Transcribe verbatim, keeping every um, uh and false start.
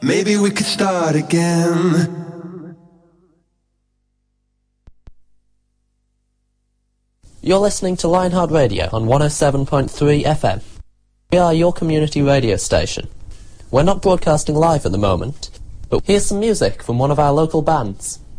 Maybe we could start again. You're listening to Lionheart Radio on one oh seven point three F M. We are your community radio station. We're not broadcasting live at the moment, but here's some music from one of our local bands.